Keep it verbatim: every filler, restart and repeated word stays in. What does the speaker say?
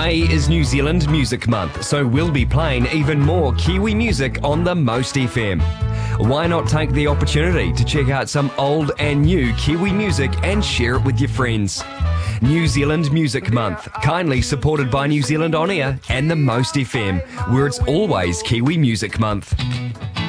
May is New Zealand Music Month, so we'll be playing even more Kiwi music on the Most F M. Why not take the opportunity to check out some old and new Kiwi music and share it with your friends? New Zealand Music Month, kindly supported by New Zealand On Air and the Most F M, where it's always Kiwi Music Month.